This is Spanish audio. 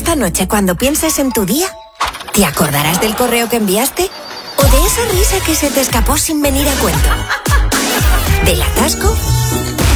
Esta noche, cuando pienses en tu día, ¿te acordarás del correo que enviaste? ¿O de esa risa que se te escapó sin venir a cuento? ¿Del atasco?